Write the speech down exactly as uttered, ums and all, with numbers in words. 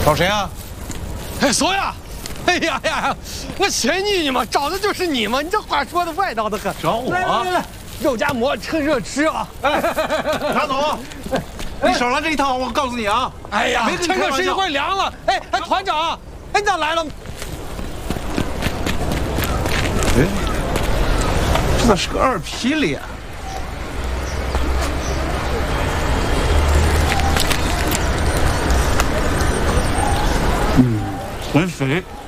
找谁啊？ 哎，说呀！哎呀呀，我寻你呢嘛，找的就是你嘛！你这话说的外道的很。 找我？ 来来来来，肉夹馍趁热吃啊！ 哎，马总，你少来这一套，我告诉你啊！ 哎呀， 没跟你趁热吃一开玩笑。 会儿凉了。哎哎，团长，哎你咋来了？ 哎，这咋是个二皮脸？嗯，很肥。